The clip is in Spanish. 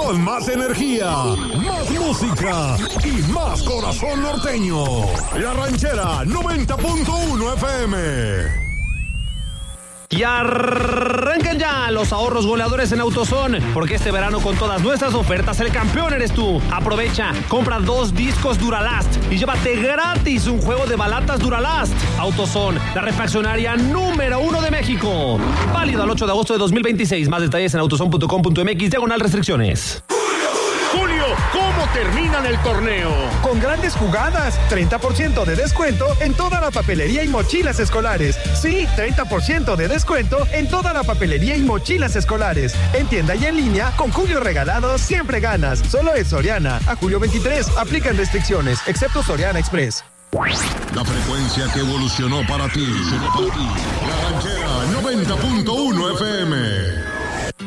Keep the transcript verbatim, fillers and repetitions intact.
con más energía, más música y más corazón norteño. La Ranchera noventa punto uno F M. Y arrancan ya los ahorros goleadores en AutoZone, porque este verano con todas nuestras ofertas el campeón eres tú. Aprovecha, compra dos discos Duralast y llévate gratis un juego de balatas Duralast. AutoZone, la refaccionaria número uno de México. Válido al ocho de agosto de dos mil veintiséis. Más detalles en autozone punto com punto mx, diagonal restricciones. Julio, ¿cómo terminan el torneo? Con grandes jugadas, treinta por ciento de descuento en toda la papelería y mochilas escolares. Sí, treinta por ciento de descuento en toda la papelería y mochilas escolares. En tienda y en línea, con Julio Regalado siempre ganas. Solo es Soriana. A julio veintitrés, aplican restricciones, excepto Soriana Express. La frecuencia que evolucionó para ti. La Ranchera noventa punto uno F M.